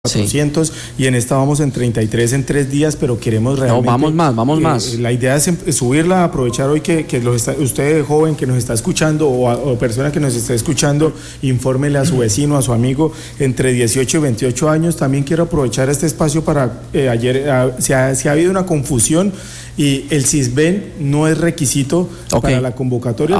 400 y en esta vamos en 33 en 3 días, pero queremos realmente... No, vamos más. La idea es subirla, aprovechar hoy que usted joven que nos está escuchando o persona que nos está escuchando, infórmele a su vecino, a su amigo entre 18 y 28 años. También quiero aprovechar este espacio para... se ha habido una confusión y el CISBEN no es requisito para la convocatoria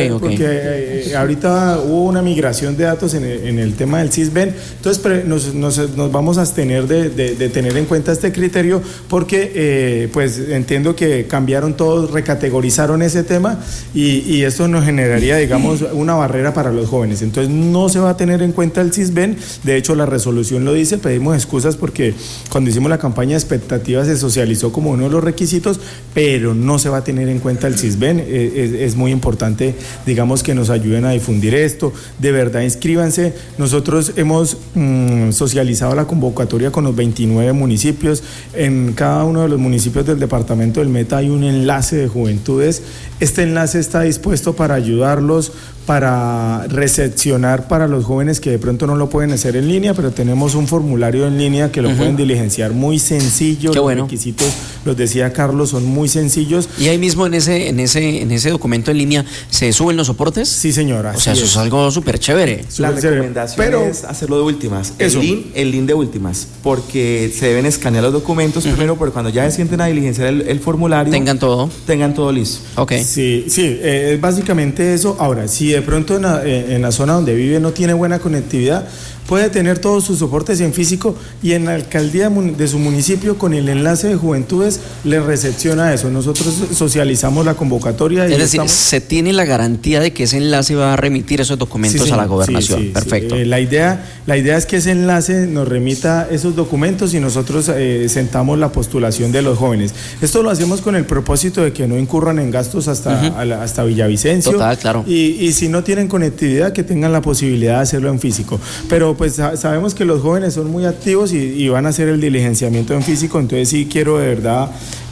porque ahorita hubo una migración de datos en el tema del CISBEN, entonces nos vamos a abstener de tener en cuenta este criterio porque pues entiendo que cambiaron todos, recategorizaron ese tema y esto nos generaría, digamos, una barrera para los jóvenes, entonces no se va a tener en cuenta el CISBEN. De hecho la resolución lo dice, pedimos excusas porque cuando hicimos la campaña de expectativas se socializó como uno de los requisitos, pero no se va a tener en cuenta el CISBEN. Es muy importante, digamos, que nos ayuden a difundir esto. De verdad, inscríbanse. Nosotros hemos socializado la convocatoria con los 29 municipios. En cada uno de los municipios del departamento del Meta hay un enlace de juventudes. Este enlace está dispuesto para ayudarlos, para recepcionar para los jóvenes que de pronto no lo pueden hacer en línea, pero tenemos un formulario en línea que lo pueden diligenciar, muy sencillo. Qué bueno. Los requisitos, los decía Carlos, son muy sencillos. ¿Y ahí mismo en ese documento en línea se suben los soportes? Sí, señora. O sea, eso es algo súper chévere. La recomendación es hacerlo de últimas, el link de últimas, porque se deben escanear los documentos primero, porque cuando ya se sienten a diligenciar el formulario, tengan todo listo. Okay. Sí, es básicamente eso. Ahora, si de pronto en la zona donde vive no tiene buena conectividad, puede tener todos sus soportes en físico y en la alcaldía de su municipio con el enlace de juventudes le recepciona eso. Nosotros socializamos la convocatoria. Es decir, se tiene la garantía de que ese enlace va a remitir esos documentos a la gobernación. Sí, perfecto. La idea es que ese enlace nos remita esos documentos y nosotros sentamos la postulación de los jóvenes. Esto lo hacemos con el propósito de que no incurran en gastos hasta Villavicencio. Total, claro. Y si no tienen conectividad, que tengan la posibilidad de hacerlo en físico. Pero pues sabemos que los jóvenes son muy activos y van a hacer el diligenciamiento en físico, entonces sí quiero de verdad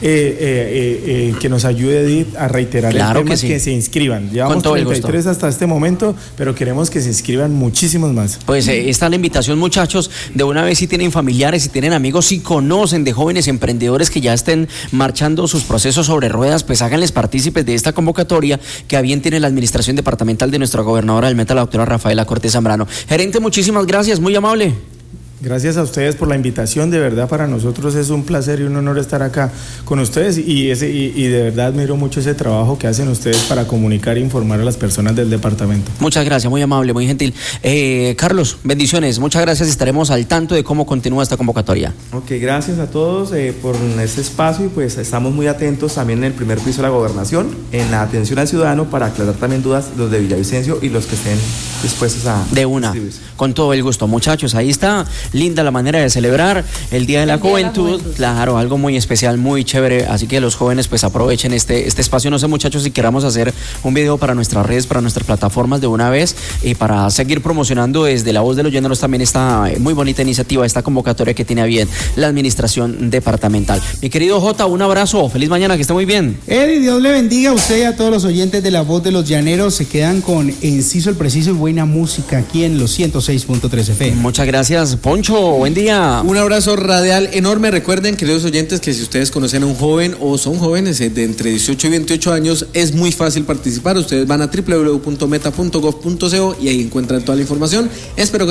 que nos ayude Edith a reiterar claro el tema, que se inscriban. Llevamos 33 hasta este momento, pero queremos que se inscriban muchísimos más. Pues está la invitación, muchachos, de una vez si tienen familiares, si tienen amigos, si conocen de jóvenes emprendedores que ya estén marchando sus procesos sobre ruedas, pues háganles partícipes de esta convocatoria que a bien tiene la administración departamental de nuestra gobernadora del Meta, la doctora Rafaela Cortés Zambrano. Gerente, muchísimas gracias, muy amable. Gracias a ustedes por la invitación, de verdad para nosotros es un placer y un honor estar acá con ustedes y de verdad admiro mucho ese trabajo que hacen ustedes para comunicar e informar a las personas del departamento. Muchas gracias, muy amable, muy gentil. Carlos, bendiciones, muchas gracias, estaremos al tanto de cómo continúa esta convocatoria. Ok, gracias a todos por este espacio y pues estamos muy atentos también en el primer piso de la gobernación, en la atención al ciudadano para aclarar también dudas los de Villavicencio y los que estén dispuestos a... De una, con todo el gusto, muchachos, ahí está. Linda la manera de celebrar el Día de la Juventud, claro, algo muy especial, muy chévere, así que los jóvenes pues aprovechen este espacio. No sé, muchachos, si queramos hacer un video para nuestras redes, para nuestras plataformas de una vez y para seguir promocionando desde La Voz de los Llaneros también esta muy bonita iniciativa, esta convocatoria que tiene a bien la administración departamental. Mi querido Jota, un abrazo, feliz mañana, que esté muy bien. Eddie, Dios le bendiga a usted y a todos los oyentes de La Voz de los Llaneros. Se quedan con Enciso el Preciso y buena música aquí en los 106.3 FM. Muchas gracias, Poncho, buen día. Un abrazo radial enorme. Recuerden, queridos oyentes, que si ustedes conocen a un joven o son jóvenes de entre 18 y 28 años, es muy fácil participar. Ustedes van a www.meta.gov.co y ahí encuentran toda la información. Espero que